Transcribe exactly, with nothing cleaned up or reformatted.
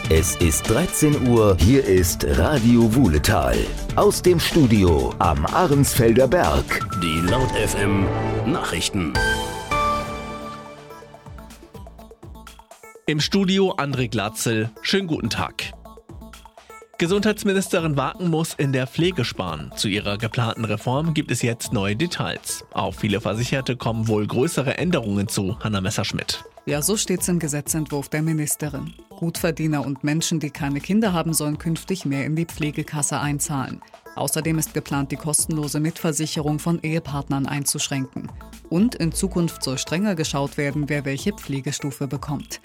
Es ist dreizehn Uhr, hier ist Radio Wuhletal. Aus dem Studio am Ahrensfelder Berg. Die Laut F M Nachrichten. Im Studio André Glatzel. Schönen guten Tag. Gesundheitsministerin Waken muss in der Pflege sparen. Zu ihrer geplanten Reform gibt es jetzt neue Details. Auf viele Versicherte kommen wohl größere Änderungen zu. Hanna Messerschmidt. Ja, so steht's im Gesetzentwurf der Ministerin. Gutverdiener und Menschen, die keine Kinder haben, sollen künftig mehr in die Pflegekasse einzahlen. Außerdem ist geplant, die kostenlose Mitversicherung von Ehepartnern einzuschränken. Und in Zukunft soll strenger geschaut werden, wer welche Pflegestufe bekommt.